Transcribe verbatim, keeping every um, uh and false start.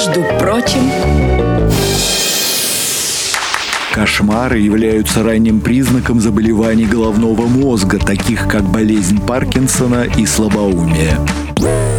Между прочим... Кошмары являются ранним признаком заболеваний головного мозга, таких как болезнь Паркинсона и слабоумие.